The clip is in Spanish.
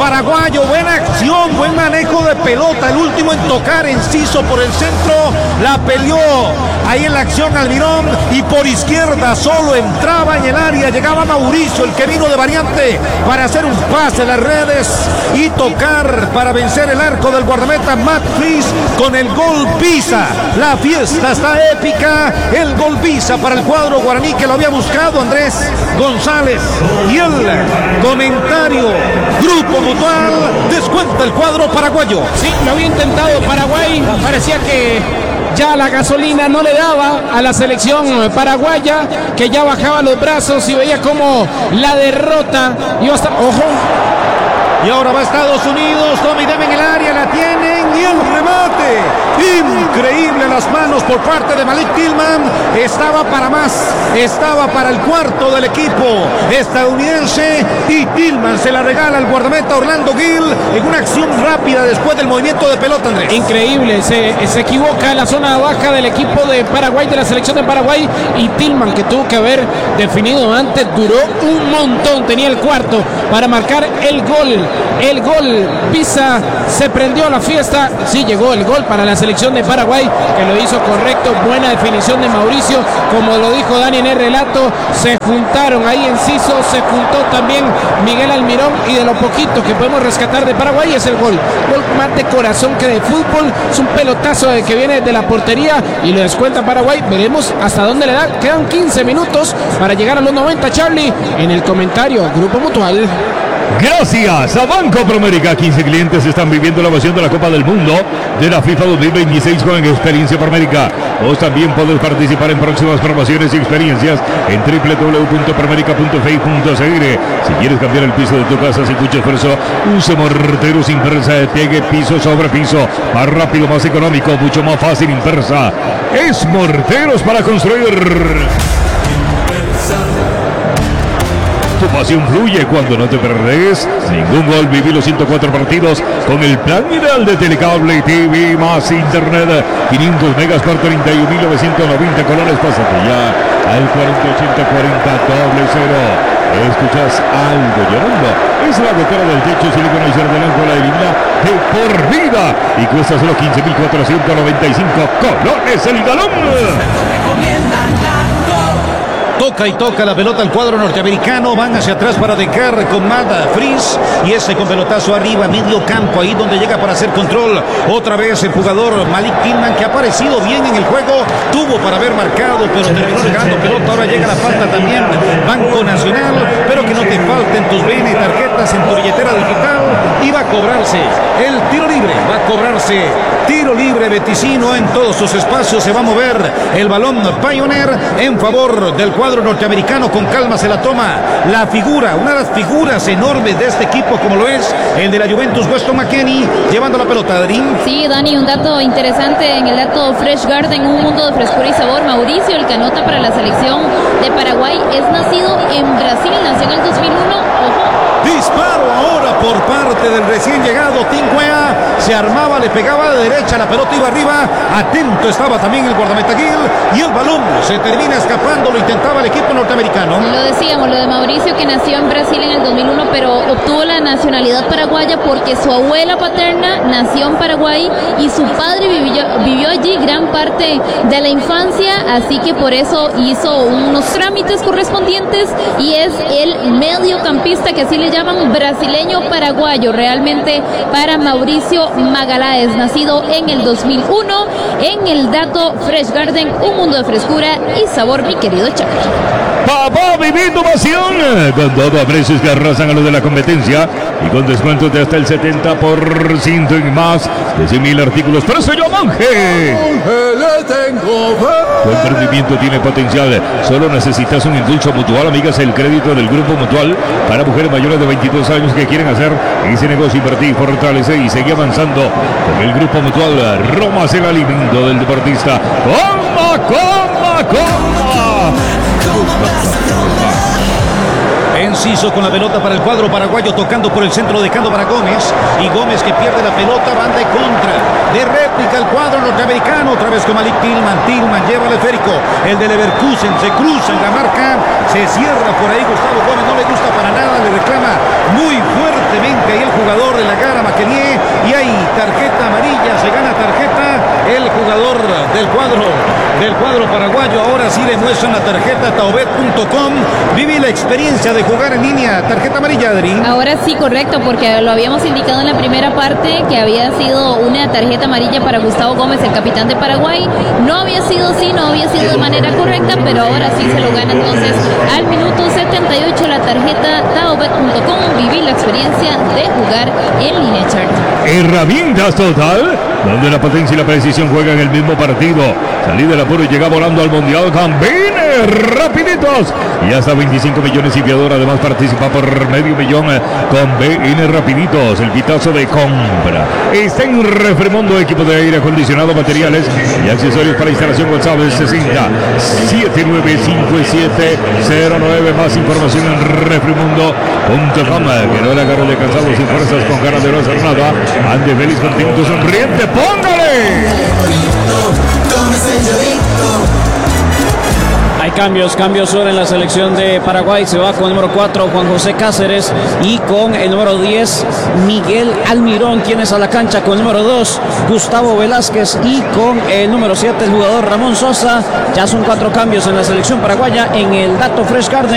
paraguayo. Buena acción, buen manejo de pelota. El último en tocar, Enciso por el centro. La peleó ahí en la acción Almirón. Y por izquierda solo entraba en el área. Llegaba Mauricio, el que vino de variante para hacer un pase a las redes y tocar para vencer el arco del guardameta Matt Fries con el gol Pisa. La fiesta está épica. El gol Pisa para el cuadro guaraní que lo había buscado Andrés González. Y el comentario: Grupo Mutual descuenta el cuadro paraguayo. Sí, lo había intentado Paraguay. Parecía que ya la gasolina no le daba a la selección paraguaya, que ya bajaba los brazos y veía como la derrota iba a estar. ¡Ojo! Y ahora va a Estados Unidos, toma y dame en el área, la tienen y el remate. Increíble las manos por parte de Malik Tillman. Estaba para más, estaba para el cuarto del equipo estadounidense y Tillman se la regala al guardameta Orlando Gil en una acción rápida después del movimiento de pelota, Andrés. Increíble, se equivoca en la zona baja del equipo de Paraguay, de la selección de Paraguay, y Tillman, que tuvo que haber definido antes, duró un montón, tenía el cuarto para marcar el gol. El gol Pisa, se prendió la fiesta. Sí, llegó el gol para la selección de Paraguay, que lo hizo correcto. Buena definición de Mauricio, como lo dijo Dani en el relato. Se juntaron ahí Enciso, se juntó también Miguel Almirón, y de lo poquito que podemos rescatar de Paraguay es el gol. Gol más de corazón que de fútbol. Es un pelotazo que viene de la portería y lo descuenta Paraguay. Veremos hasta dónde le da. Quedan 15 minutos para llegar a los 90. Charlie, en el comentario, Grupo Mutual. Gracias a Banco Promérica. 15 clientes están viviendo la emoción de la Copa del Mundo de la FIFA 2026 con Experiencia Promérica. Vos también podés participar en próximas promociones y experiencias en www.promerica.fi.cr. Si quieres cambiar el piso de tu casa sin mucho esfuerzo, use Morteros Impersa de pegue piso sobre piso. Más rápido, más económico, mucho más fácil. Impersa es Morteros para construir. Tu pasión fluye cuando no te perdés ningún gol. Viví los 104 partidos con el plan ideal de Telecable TV más Internet. 500 megas por 31.990 colones. Pásate ya al 4080-40-00. Escuchas algo llorando. Es la gotera del techo silicona y cerdelanco, la elimina de por vida y cuesta solo 15.495 colones el galón. Toca y toca la pelota al cuadro norteamericano. Van hacia atrás para dejar con Matt Fries. Y ese con pelotazo arriba, medio campo, ahí donde llega para hacer control. Otra vez el jugador Malik Tillman, que ha aparecido bien en el juego. Tuvo para haber marcado, pero terminó dejando pelota. Ahora llega la falta también. Banco Nacional. Pero que no te falten tus bienes y tarjetas en tu billetera digital. Y va a cobrarse el tiro libre. Va a cobrarse tiro libre Beticino en todos sus espacios. Se va a mover el balón Pioneer en favor del cuadro norteamericano. Con calma se la toma la figura, una de las figuras enormes de este equipo, como lo es el de la Juventus, Weston McKennie, llevando la pelota. Adrián. Sí, Dani, un dato interesante en el dato Fresh Garden, un mundo de frescura y sabor. Mauricio, el que anota para la selección de Paraguay, es nacido en Brasil, nació en el 2001. Ojo. Disparo ahora por parte del recién llegado Tinguea. Se armaba, le pegaba de derecha, la pelota iba arriba. Atento estaba también el guardameta Gil. Y el balón se termina escapando, lo intentaba el equipo norteamericano. Lo decíamos, lo de Mauricio, que nació en Brasil en el 2001, pero obtuvo la nacionalidad paraguaya porque su abuela paterna nació en Paraguay y su padre vivió allí gran parte de la infancia, así que por eso hizo unos trámites correspondientes y es el mediocampista, que así le llaman, brasileño paraguayo, realmente para Mauricio Magaláes, nacido en el 2001, en el dato Fresh Garden, un mundo de frescura y sabor, mi querido Charlie. Papá, viviendo pasión con todo a precios que arrasan a los de la competencia y con descuentos de hasta el 70% en más de 100.000 artículos. Precio yo, Monje. Tu emprendimiento tiene potencial, solo necesitas un indulto Mutual. Amigas, el crédito del Grupo Mutual para mujeres mayores de 22 años que quieren hacer ese negocio, invertir, fortalecer y seguir avanzando con el Grupo Mutual. Roma es el alimento del deportista. ¡Coma, coma, coma! Enciso con la pelota para el cuadro paraguayo, tocando por el centro, dejando para Gómez. Y Gómez, que pierde la pelota, banda y contra. De réplica el cuadro norteamericano, otra vez con Malik Tillman. Tillman lleva el esférico, el de Leverkusen se cruza en la marca, se cierra por ahí Gustavo Gómez, no le gusta para nada, le reclama muy fuertemente ahí el jugador de la Gara Maquelier, y hay tarjeta amarilla, se gana tarjeta el jugador del cuadro paraguayo. Ahora sí le muestran la tarjeta taobet.com. Viví la experiencia de jugar en línea. Tarjeta amarilla, Adri. Ahora sí, correcto, porque lo habíamos indicado en la primera parte que había sido una tarjeta amarilla para Gustavo Gómez, el capitán de Paraguay. No había sido así, no había sido de manera correcta, pero ahora sí se lo gana entonces al minuto 78 la tarjeta taobet.com. Viví la experiencia de jugar en línea, Charlie. Herramientas Total, donde la potencia y la precisión juegan el mismo partido. Salí del apuro y llega volando al Mundial con Bine Rapiditos. Y hasta 25 millones y fiador. Además participa por medio millón con Bine Rapiditos. El pitazo de compra está en Refremundo, equipo de aire acondicionado, materiales y accesorios para instalación. WhatsApp 60 795709. Más información en refremundo.com. Que no le agarre de cansado sin fuerzas, con ganas de no hacer nada. Ande feliz, contento, sonriente. ¡Póngale! Hay cambios ahora en la selección de Paraguay. Se va con el número 4 Juan José Cáceres y con el número 10 Miguel Almirón, quienes a la cancha con el número 2 Gustavo Velázquez y con el número 7 el jugador Ramón Sosa. Ya son 4 cambios en la selección paraguaya en el Dato Fresh Garden.